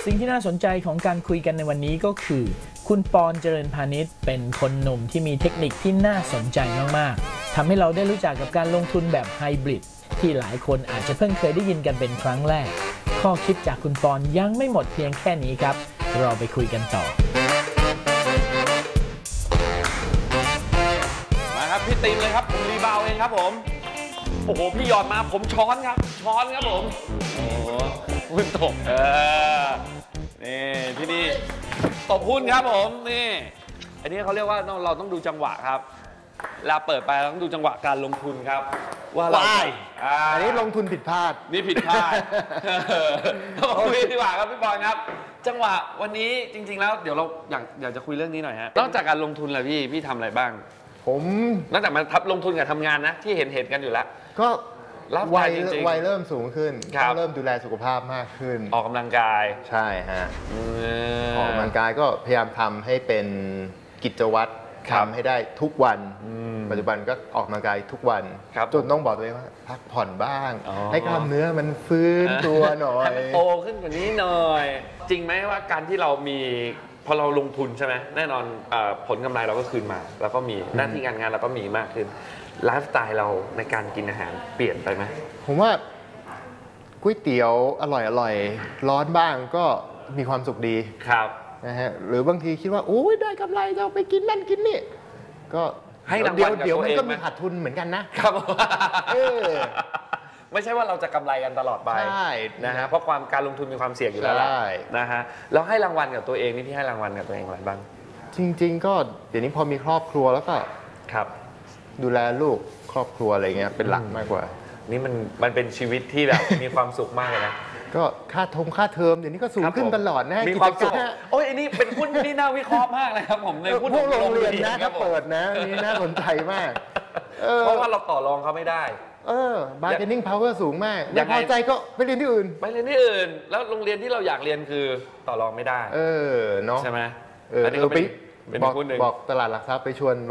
สิ่งที่น่าสนใจของการคุยกันในวันนี้ก็คือคุณปอนเจริญพาณิชย์เป็นคนหนุ่มที่มีเทคนิคที่น่าสนใจมากๆทำให้เราได้รู้จักกับการลงทุนแบบไฮบริดที่หลายคนอาจจะเพิ่งเคยได้ยินกันเป็นครั้งแรกข้อคิดจากคุณปอนยังไม่หมดเพียงแค่นี้ครับเราไปคุยกันต่อมาครับพี่ตีมเลยครับผมรีบาวเองครับผมโอ้โหพี่หยอดมาผมช้อนครับผมโอ้โหหุ้นตกนี่ที่นี่ตบหุ้นครับผมนี่อันนี้เขาเรียกว่าเราต้องดูจังหวะครับเวลาเปิดไปเราต้องดูจังหวะการลงทุนครับว่าเราอันนี้ลงทุนผิดพลาดนี่ผิดพลาดคุยดีกว่าครับพี่บอลครับจังหวะวันนี้จริงๆแล้วเดี๋ยวเราอยากจะคุยเรื่องนี้หน่อยฮะนอกจากการลงทุนแล้วพี่ทำอะไรบ้างผมนอกจากมาลงทุนกับทำงานนะที่เห็นกันอยู่แล้วก็วัยเริ่มสูงขึ้นต้องเริ่มดูแลสุขภาพมากขึ้นออกกำลังกายใช่ฮะออกกำลังกายก็พยายามทำให้เป็นกิจวัตรทำให้ได้ทุกวันปัจจุบันก็ออกกำลังกายทุกวันจนต้องบอกตัวเองว่าพักผ่อนบ้างให้กล้ามเนื้อมันฟื้นตัวหน่อยให้มันโตขึ้นกว่านี้หน่อยจริงไหมว่าการที่เรามีพอเราลงทุนใช่ไหมแน่นอนผลกำไรเราก็คืนมาแล้วก็มีหน้าที่งานเราก็มีมากขึ้นไลฟ์สไตล์เราในการกินอาหารเปลี่ยนไปไหมผมว่าก๋วยเตี๋ยวอร่อยร้อนบ้างก็มีความสุขดีครับนะฮะหรือบางทีคิดว่าโอ้ยได้กำไรเราไปกินนั่นกินนี่ก็ให้รางวัลกับตัวเองเดี๋ยวมันก็มีขาดทุนเหมือนกันนะครับไม่ใช่ว่าเราจะกำไรกันตลอดไปใช่นะฮะเพราะการลงทุนมีความเสี่ยงอยู่แล้วนะฮะแล้วให้รางวัลกับตัวเองนี่พี่ให้รางวัลกับตัวเองอะไรบ้างจริงๆก็เดี๋ยวนี้พอมีครอบครัวแล้วก็ครับดูแลลูกครอบครัวอะไรเงี้ยเป็นหลักมากกว่านี่มันเป็นชีวิตที่แบบมีความสุขมากเลยนะก็ค่าเทอมเดี๋ยวนี้ก็สูงขึ้นตลอดนะมีความสุขโอ้ยอันนี้เป็นหุ้นที่น่าวิเคราะห์มากเลยครับผมในหุ้นพวกโรงเรียนนะถ้าเปิดนะนี่น่าสนใจมากเพราะว่าเราต่อรองเขาไม่ได้ bargaining power สูงมากไม่พอใจก็ไปเรียนที่อื่นแล้วโรงเรียนที่เราอยากเรียนคือต่อรองไม่ได้เนาะใช่ไหมอันนี้ก็เป็นบอกตลาดหลักทรัพย์ไปชวน